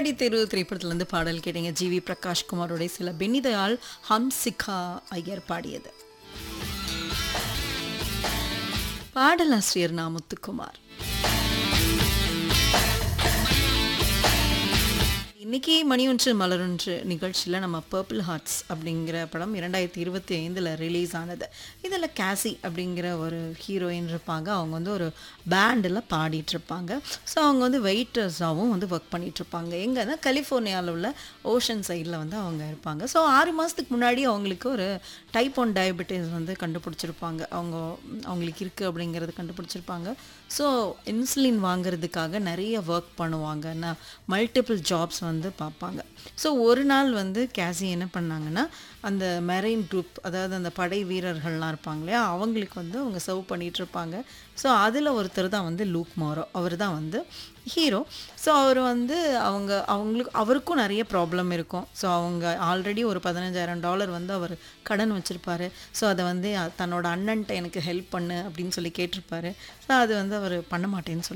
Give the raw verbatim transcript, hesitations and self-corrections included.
கில்லாடி தெரு திரைப்படத்திலிருந்து பாடல் கேட்டீங்க. ஜிவி பிரகாஷ் குமாரோட சில பெனிதயாள் ஹம்சிகா ஐயர் பாடியது. பாடலாசிரியர் நா. முத்துக்குமார். இன்னைக்கு மணி ஒன்று மலரொன்று நிகழ்ச்சியில் நம்ம பர்பிள் ஹார்ட்ஸ் அப்படிங்கிற படம் இரண்டாயிரத்தி இருபத்தி ஐந்தில் ரிலீஸ் ஆனது. இதில் கேசி அப்படிங்கிற ஒரு ஹீரோயின் இருப்பாங்க. அவங்க வந்து ஒரு பேண்டில் பாடிட்டுருப்பாங்க. ஸோ அவங்க வந்து வெயிட்டர்ஸாகவும் வந்து ஒர்க் பண்ணிகிட்ருப்பாங்க. எங்கன்னா கலிஃபோர்னியாவில் உள்ள ஓஷன் சைடில் வந்து அவங்க இருப்பாங்க. ஸோ ஆறு மாதத்துக்கு முன்னாடி அவங்களுக்கு ஒரு டைப் ஒன் டயபெட்டிஸ் வந்து கண்டுபிடிச்சிருப்பாங்க. அவங்க அவங்களுக்கு இருக்குது அப்படிங்கிறது கண்டுபிடிச்சிருப்பாங்க. ஸோ இன்சுலின் வாங்குறதுக்காக நிறைய ஒர்க் பண்ணுவாங்க. நான் மல்டிபிள் ஜாப்ஸ் வந்து பார்ப்பாங்க. ஸோ ஒரு நாள் வந்து கேசி என்ன பண்ணாங்கன்னா, அந்த மெரைன் குரூப், அதாவது அந்த படை வீரர்கள்லாம் இருப்பாங்க இல்லையா, அவங்களுக்கு வந்து அவங்க சர்வ் பண்ணிகிட்ருப்பாங்க. ஸோ அதில் ஒருத்தர் தான் வந்து லூக் மாரோ. அவர் தான் வந்து ஹீரோ. ஸோ அவர் வந்து அவங்க அவங்களுக்கு அவருக்கும் நிறைய ப்ராப்ளம் இருக்கும். ஸோ அவங்க ஆல்ரெடி ஒரு பதினஞ்சாயிரம் டாலர் வந்து அவர் கடன் வச்சுருப்பாரு. ஸோ அதை வந்து தன்னோட அண்ணன்ட்ட எனக்கு ஹெல்ப் பண்ணு அப்படின்னு சொல்லி கேட்டிருப்பாரு. ஸோ அது வந்து அவர் பண்ண மாட்டேன்னு சொல்லி